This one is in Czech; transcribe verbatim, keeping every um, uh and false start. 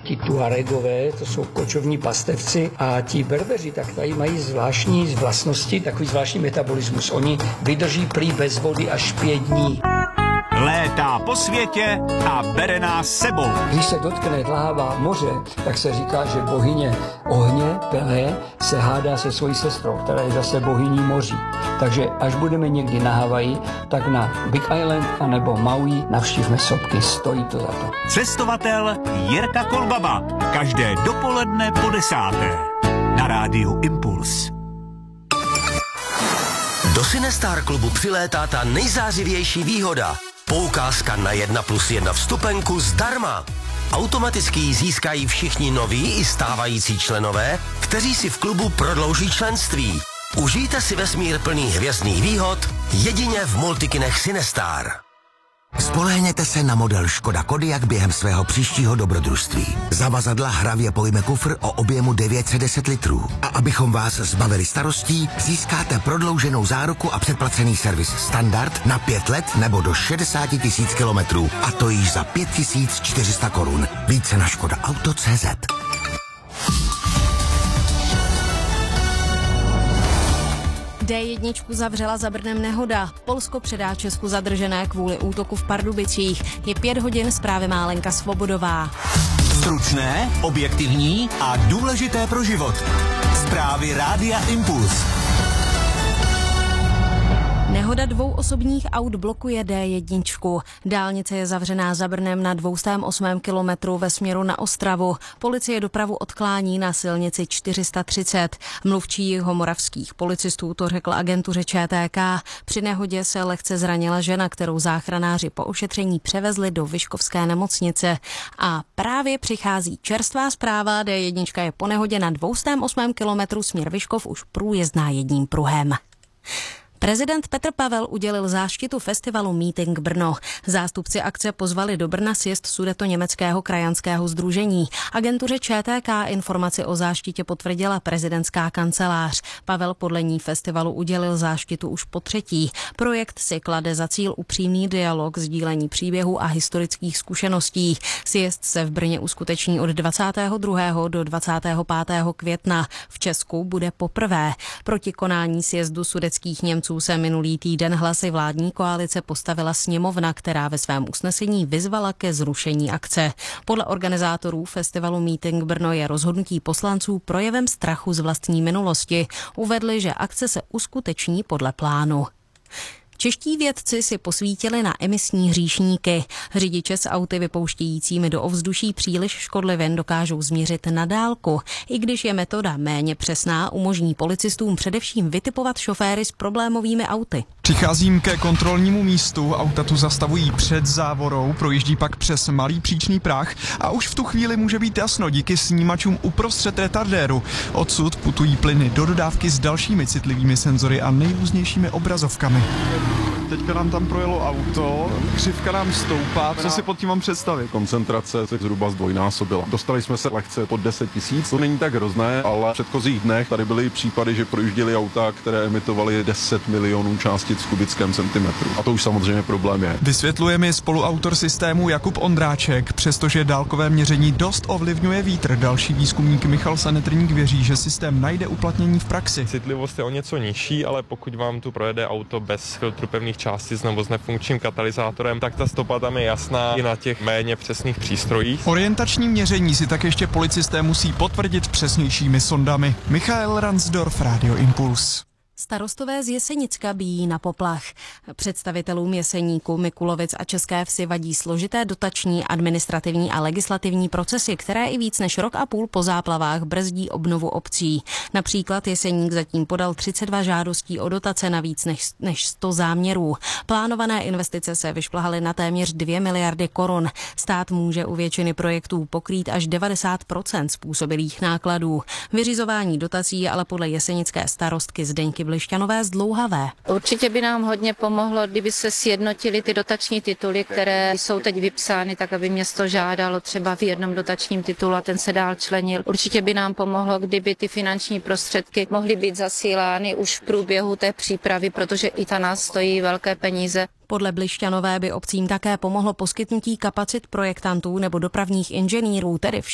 Ti Tuaregové, to jsou kočovní pastevci, a ti Berbeři, tak tady mají zvláštní vlastnosti, takový zvláštní metabolismus. Oni vydrží prý bez vody až pět dní. Létá po světě a bere nás sebou. Když se dotkne dláva moře, tak se říká, že bohyně ohně, Pelé, se hádá se svojí sestrou, která je zase bohyní moří. Takže až budeme někdy na Havaji, tak na Big Island anebo Maui navštívme sopky, stojí to za to. Cestovatel Jirka Kolbaba. Každé dopoledne po desáté. Na rádiu Impuls. Do Cinestar klubu přilétá ta nejzářivější výhoda. Poukázka na jedna plus jedna vstupenku zdarma. Automaticky ji získají všichni noví i stávající členové, kteří si v klubu prodlouží členství. Užijte si vesmír plný hvězdných výhod jedině v multikinech Cinestar. Spolehněte se na model Škoda Kodiaq během svého příštího dobrodružství. Zavazadla hravě pojme kufr o objemu devět set deset litrů. A abychom vás zbavili starostí, získáte prodlouženou záruku a předplacený servis standard na pět let nebo do šedesát tisíc kilometrů. A to již za pět tisíc čtyři sta korun. Více na škoda auto tečka cé zet. dé jedna zavřela za Brnem nehoda. Polsko předá Česku zadržené kvůli útoku v Pardubicích. Je pět hodin, zprávy má Lenka Svobodová. Stručné, objektivní a důležité pro život. Zprávy Rádia Impuls. Nehoda dvou osobních aut blokuje dé jedna. Dálnice je zavřená za Brnem na dvě stě osm kilometrů ve směru na Ostravu. Policie dopravu odklání na silnici čtyři sta třicet. Mluvčí jihomoravských policistů to řekl agentuře Č T K. Při nehodě se lehce zranila žena, kterou záchranáři po ošetření převezli do Vyškovské nemocnice. A právě přichází čerstvá zpráva. dé jedna je po nehodě na dvě stě osm kilometrů směr Vyškov už průjezdná jedním pruhem. Prezident Petr Pavel udělil záštitu festivalu Meeting Brno. Zástupci akce pozvali do Brna sjezd Sudetoněmeckého krajanského sdružení. Agentuře Č T K informaci o záštitě potvrdila prezidentská kancelář. Pavel podle ní festivalu udělil záštitu už po třetí. Projekt si klade za cíl upřímný dialog, sdílení příběhů a historických zkušeností. Sjezd se v Brně uskuteční od dvacátého druhého do dvacátého pátého května. V Česku bude poprvé. Proti konání sjezdu sudetských Němců se minulý týden hlasy vládní koalice postavila sněmovna, která ve svém usnesení vyzvala ke zrušení akce. Podle organizátorů festivalu Meeting Brno je rozhodnutí poslanců projevem strachu z vlastní minulosti. Uvedli, že akce se uskuteční podle plánu. Čeští vědci si posvítili na emisní hříšníky. Řidiče s auty vypouštějícími do ovzduší příliš škodlivin dokážou změřit na dálku. I když je metoda méně přesná, umožní policistům především vytipovat šoféry s problémovými auty. Přicházím ke kontrolnímu místu, auta tu zastavují před závorou, projíždí pak přes malý příčný práh a už v tu chvíli může být jasno díky snímačům uprostřed retardéru. Odsud putují plyny do dodávky s dalšími citlivými senzory a nejrůznějšími obrazovkami. Teďka nám tam projelo auto, křivka nám stoupá. Co si pod tím mám představit? Koncentrace se zhruba zdvojnásobila. Dostali jsme se lehce pod deset tisíc. To není tak hrozné, ale v předchozích dnech tady byly případy, že projížděly auta, které emitovaly deset milionů částic v kubickém centimetru. A to už samozřejmě problém je. Vysvětluje mi spoluautor systému Jakub Ondráček. Přestože dálkové měření dost ovlivňuje vítr, další výzkumník Michal Sanetrník věří, že systém najde uplatnění v praxi. Citlivost je o něco nižší, ale pokud vám tu projede auto bez filtru pevných částic nebo s nefunkčním katalyzátorem, tak ta stopa tam je jasná i na těch méně přesných přístrojích. Orientační měření si tak ještě policisté musí potvrdit přesnějšími sondami. Michael Ransdorf, Radio Impuls. Starostové z Jesenicka bijí na poplach. Představitelům Jeseníku, Mikulovic a České Vsi vadí složité dotační, administrativní a legislativní procesy, které i víc než rok a půl po záplavách brzdí obnovu obcí. Například Jeseník zatím podal třicet dva žádostí o dotace na víc než, než sto záměrů. Plánované investice se vyšplhaly na téměř dvě miliardy korun. Stát může u většiny projektů pokrýt až devadesát procent způsobilých nákladů. Vyřizování dotací je ale podle jesenické starostky Zdeňky Blišťanové zdlouhavé. Určitě by nám hodně pomohlo, kdyby se sjednotily ty dotační tituly, které jsou teď vypsány, tak aby město žádalo třeba v jednom dotačním titulu a ten se dál členil. Určitě by nám pomohlo, kdyby ty finanční prostředky mohly být zasílány už v průběhu té přípravy, protože i ta nás stojí velké peníze. Podle Blišťanové by obcím také pomohlo poskytnutí kapacit projektantů nebo dopravních inženýrů, tedy